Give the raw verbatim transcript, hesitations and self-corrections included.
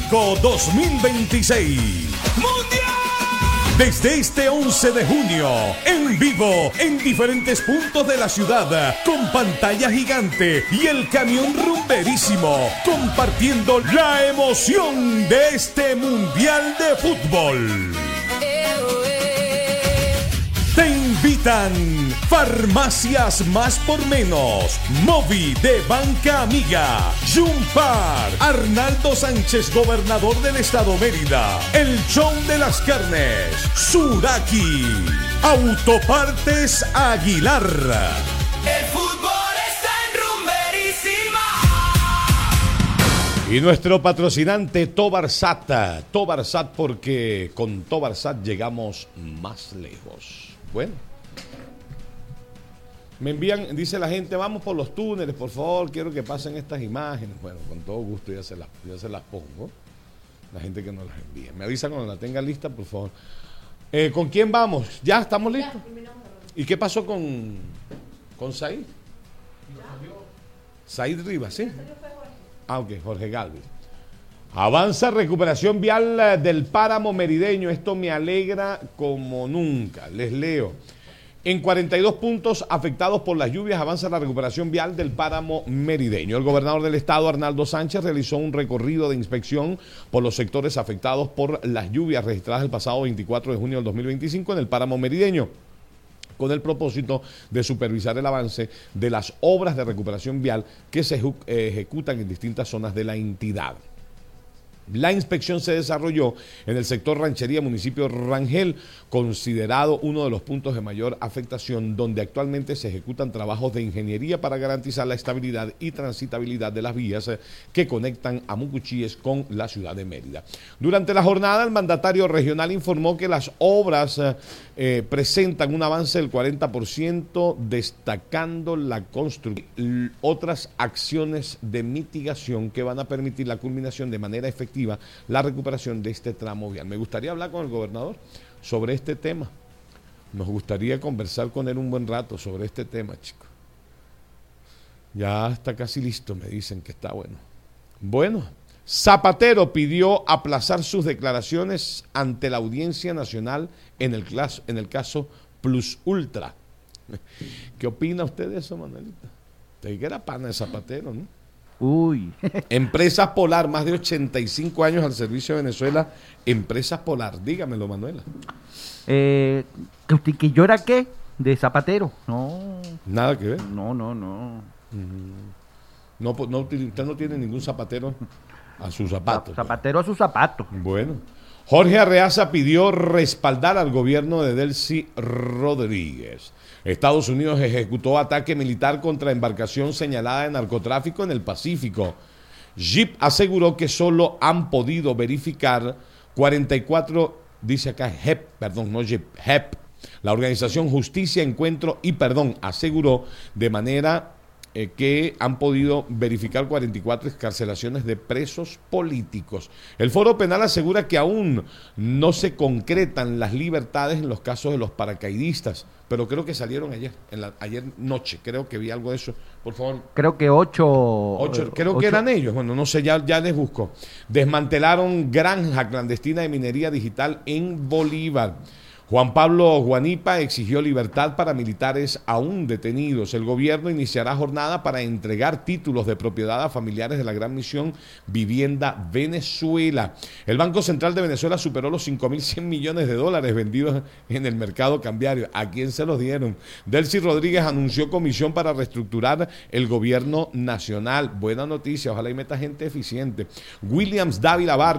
México dos mil veintiséis. ¡Mundial! Desde este once de junio, en vivo, en diferentes puntos de la ciudad, con pantalla gigante y el camión rumberísimo, compartiendo la emoción de este Mundial de Fútbol. Te invitan Farmacias Más por Menos, Movi de Banca Amiga, Jumpar, Arnaldo Sánchez, gobernador del estado Mérida, El Show de las Carnes, Suraki, Autopartes Aguilar. El fútbol está en rumberísima. Y nuestro patrocinante Tobarsat, Tobarsat, porque con Tobarsat llegamos más lejos. Bueno, me envían, dice la gente, vamos por los túneles, por favor, quiero que pasen estas imágenes. Bueno, con todo gusto ya se las, ya se las pongo. La gente que nos las envía. Me avisa cuando la tenga lista, por favor. Eh, ¿Con quién vamos? ¿Ya estamos listos? ¿Y qué pasó con, con Said? Said Rivas, ¿sí? Ah, ok, Jorge Galvez. Avanza recuperación vial del páramo merideño. Esto me alegra como nunca. Les leo. En cuarenta y dos puntos afectados por las lluvias avanza la recuperación vial del páramo merideño. El gobernador del estado, Arnaldo Sánchez, realizó un recorrido de inspección por los sectores afectados por las lluvias registradas el pasado veinticuatro de junio del dos mil veinticinco en el páramo merideño, con el propósito de supervisar el avance de las obras de recuperación vial que se ejecutan en distintas zonas de la entidad. La inspección se desarrolló en el sector Ranchería, municipio Rangel, considerado uno de los puntos de mayor afectación, donde actualmente se ejecutan trabajos de ingeniería para garantizar la estabilidad y transitabilidad de las vías que conectan a Mucuchíes con la ciudad de Mérida. Durante la jornada, el mandatario regional informó que las obras eh, presentan un avance del cuarenta por ciento, destacando la construcción, otras acciones de mitigación que van a permitir la culminación de manera efectiva la recuperación de este tramo vial. Me gustaría hablar con el gobernador sobre este tema. Nos gustaría conversar con él un buen rato sobre este tema, chicos. Ya está casi listo, me dicen que está bueno. Bueno, Zapatero pidió aplazar sus declaraciones ante la Audiencia Nacional en el, caso, en el caso Plus Ultra. ¿Qué opina usted de eso, Manuelita? Te que era pana de Zapatero, ¿no? Uy. Empresas Polar, más de ochenta y cinco años al servicio de Venezuela. Empresas Polar, dígamelo, Manuela. Eh, ¿que, que yo era qué? De Zapatero. No. Nada que ver. No, no, no. No, no, usted no tiene ningún zapatero a sus zapatos. Zapatero a sus zapatos. Bueno. Jorge Arreaza pidió respaldar al gobierno de Delcy Rodríguez. Estados Unidos ejecutó ataque militar contra embarcación señalada de narcotráfico en el Pacífico. Jeep aseguró que solo han podido verificar cuarenta y cuatro, dice acá H E P, perdón, no Jeep, H E P. La organización Justicia, Encuentro y Perdón aseguró de manera eh, que han podido verificar cuarenta y cuatro excarcelaciones de presos políticos. El Foro Penal asegura que aún no se concretan las libertades en los casos de los paracaidistas, pero creo que salieron ayer, en la, ayer noche, creo que vi algo de eso. Por favor. Creo que ocho. ocho creo ocho. que eran ellos, bueno, no sé, ya, ya les busco. Desmantelaron granja clandestina de minería digital en Bolívar. Juan Pablo Guanipa exigió libertad para militares aún detenidos. El gobierno iniciará jornada para entregar títulos de propiedad a familiares de la Gran Misión Vivienda Venezuela. El Banco Central de Venezuela superó los cinco mil cien millones de dólares vendidos en el mercado cambiario. ¿A quién se los dieron? Delcy Rodríguez anunció comisión para reestructurar el gobierno nacional. Buena noticia, ojalá y meta gente eficiente. Williams Dávila Barrio